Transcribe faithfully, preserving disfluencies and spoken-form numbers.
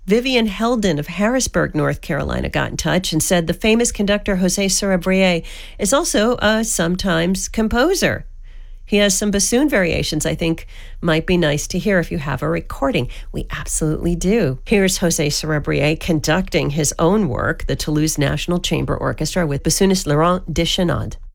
Vivian Heldon of Harrisburg, North Carolina, got in touch and said the famous conductor Jose Sarabria is also a sometimes composer. He has some bassoon variations I think might be nice to hear if you have a recording. We absolutely do. Here's Jose Sarabria conducting his own work, the Toulouse National Chamber Orchestra, with bassoonist Laurent Deschenade.